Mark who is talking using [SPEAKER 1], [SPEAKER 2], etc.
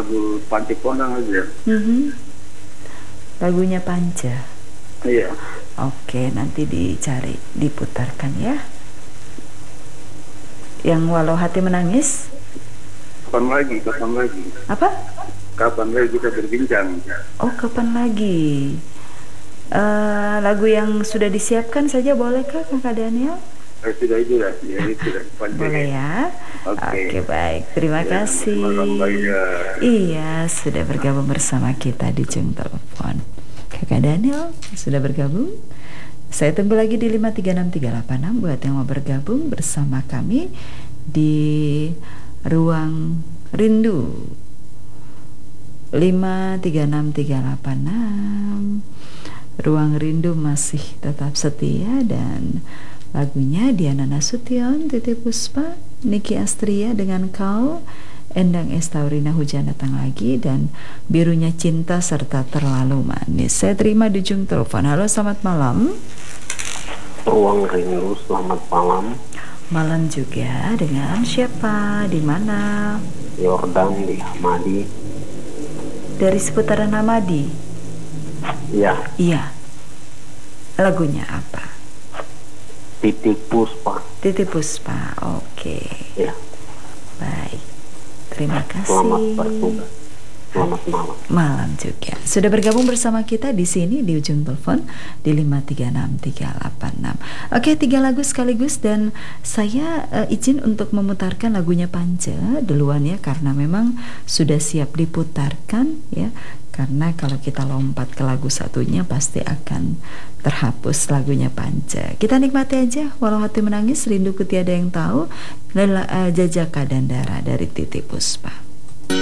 [SPEAKER 1] lagu Panti Ponang aja.
[SPEAKER 2] Lagunya Panca.
[SPEAKER 1] Iya.
[SPEAKER 2] Oke, nanti dicari, diputarkan ya. Yang Walau Hati Menangis.
[SPEAKER 1] Kapan lagi?
[SPEAKER 2] Apa?
[SPEAKER 1] Kapan lagi kita berbincang?
[SPEAKER 2] Oh, kapan lagi? Lagu yang sudah disiapkan saja bolehkah Kakak Daniel?
[SPEAKER 1] Sudah itu lah, ya itu lah.
[SPEAKER 2] Boleh ya. Oke, baik. Terima kasih. Iya, sudah bergabung bersama kita di ujung telepon. Kakak Daniel sudah bergabung. Saya tunggu lagi di 5363866 buat yang mau bergabung bersama kami di Ruang Rindu. 5363866. Ruang Rindu masih tetap setia dan lagunya Diana Nasution, Titi Puspa, Niki Astria dengan Kau, Endang Estaurina Hujan Datang Lagi, dan Birunya Cinta serta Terlalu Manis. Saya terima di ujung telepon. Halo, selamat malam.
[SPEAKER 3] Ruang Rindu, selamat malam.
[SPEAKER 2] Malam juga, dengan siapa? Di mana?
[SPEAKER 3] Yordan di Hamadi.
[SPEAKER 2] Dari seputaran Hamadi?
[SPEAKER 3] Iya.
[SPEAKER 2] Iya. Lagunya apa?
[SPEAKER 3] Titi Puspa.
[SPEAKER 2] Titi Puspa, oke.
[SPEAKER 3] Ya.
[SPEAKER 2] Baik, terima kasih.
[SPEAKER 3] Selamat bertugas. Selamat malam.
[SPEAKER 2] Malam juga. Sudah bergabung bersama kita di sini di ujung telepon di 5363866. Oke, 3 lagu sekaligus dan saya izin untuk memutarkan lagunya Panca duluan ya, karena memang sudah siap diputarkan ya. Karena kalau kita lompat ke lagu satunya pasti akan terhapus lagunya Panca. Kita nikmati aja Walau Hati Menangis, Rinduku Tiada Yang Tahu, Jajaka dan Dara dari Titi Puspa.